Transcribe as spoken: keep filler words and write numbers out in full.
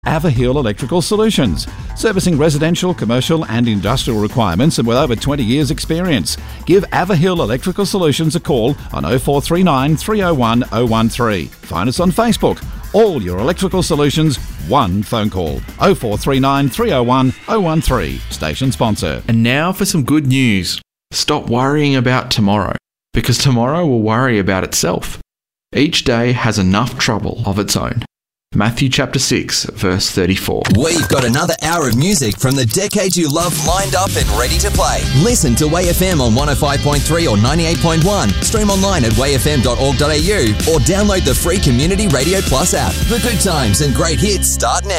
Averhill Electrical Solutions, servicing residential, commercial and industrial requirements and with over twenty years experience. Give Averhill Electrical Solutions a call on oh four three nine, three oh one, oh one three. Find us on Facebook. All your electrical solutions, one phone call. oh four three nine, three oh one, oh one three. Station sponsor. And now for some good news. Stop worrying about tomorrow, because tomorrow will worry about itself. Each day has enough trouble of its own. Matthew chapter six, verse thirty-four. We've got another hour of music from the decades you love lined up and ready to play. Listen to Way F M on one oh five point three or ninety-eight point one. Stream online at way f m dot org dot a u or download the free Community Radio Plus app. The good times and great hits start now.